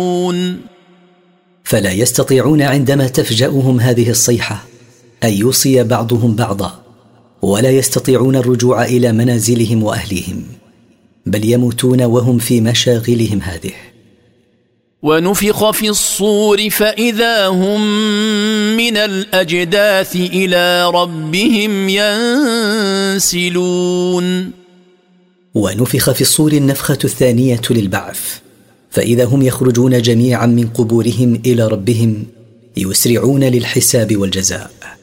فلا يستطيعون عندما تفجأهم هذه الصيحة أن يوصي بعضهم بعضا، ولا يستطيعون الرجوع إلى منازلهم وأهليهم، بل يموتون وهم في مشاغلهم هذه. ونفخ في الصور فإذا هم من الأجداث إلى ربهم ينسلون. ونفخ في الصور النفخة الثانية للبعث، فإذا هم يخرجون جميعا من قبورهم إلى ربهم يسرعون للحساب والجزاء.